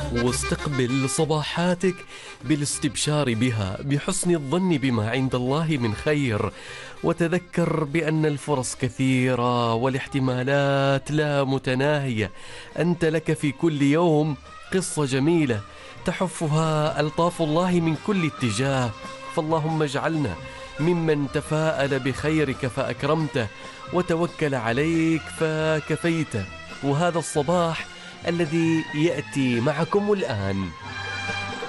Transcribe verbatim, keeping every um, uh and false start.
واستقبل صباحاتك بالاستبشار بها بحسن الظن بما عند الله من خير، وتذكر بأن الفرص كثيرة والاحتمالات لا متناهية. أنت لك في كل يوم قصة جميلة تحفها ألطاف الله من كل اتجاه، فاللهم اجعلنا ممن تفاءل بخيرك فأكرمته وتوكل عليك فكفيته. وهذا الصباح الذي يأتي معكم الآن